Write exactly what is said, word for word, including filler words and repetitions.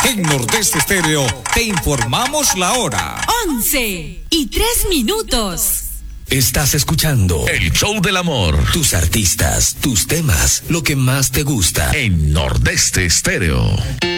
En Nordeste Estéreo te informamos la hora. once y tres minutos. Estás escuchando El Show del Amor. Tus artistas, tus temas, lo que más te gusta. En Nordeste Estéreo.